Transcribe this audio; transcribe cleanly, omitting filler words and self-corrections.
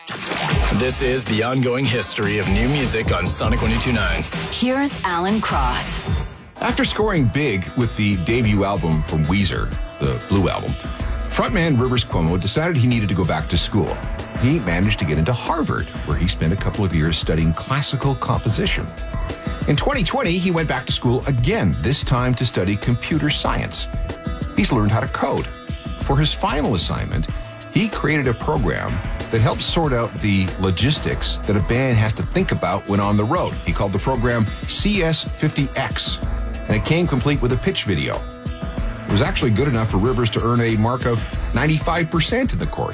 This is the ongoing history of new music on Sonic 102.9. Here's Alan Cross. After scoring big with the debut album from Weezer, the Blue Album, frontman Rivers Cuomo decided he needed to go back to school. He managed to get into Harvard, where he spent a couple of years studying classical composition. In 2020, he went back to school again, this time to study computer science. He's learned how to code. For his final assignment, he created a program that helps sort out the logistics that a band has to think about when on the road. He called the program CS50X, and it came complete with a pitch video. It was actually good enough for Rivers to earn a mark of 95% in the course.